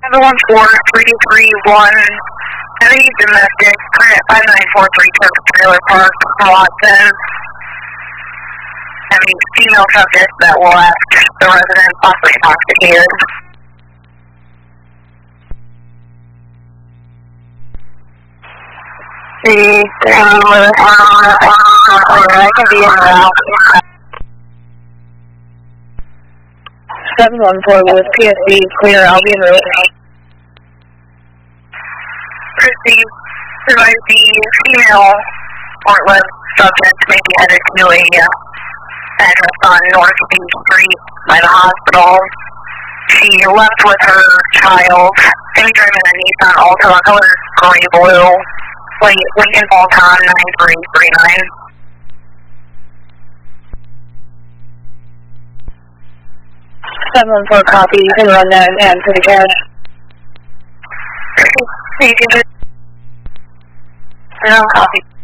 714-331, heavy domestic, current 5943 Turk Trailer Park, Watson. Having female subject that will ask the resident possibly intoxicated. See, I can be in route. 714 with PSD, clear, I'll be in route. Proceed, advise the female Portland subject may be headed to a address on North Main Street by the hospital. She left with her child, driving a Nissan Altima, color gray blue, plate Lincoln Volcom 9339. 714 copy, you can run that and for the cash. You can just, no copy.